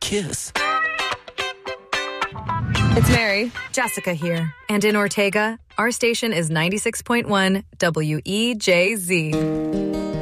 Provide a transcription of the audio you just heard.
kiss. It's Mary. Jessica here. And in Ortega, our station is 96.1 WEJZ.